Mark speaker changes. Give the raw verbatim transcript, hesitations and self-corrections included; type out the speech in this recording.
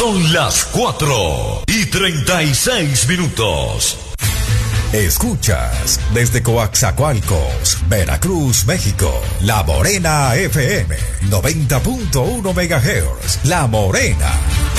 Speaker 1: Son las cuatro y treinta y seis minutos.
Speaker 2: Escuchas desde Coaxacualcos, Veracruz, México, La Morena F M, noventa punto uno megahertz. La Morena.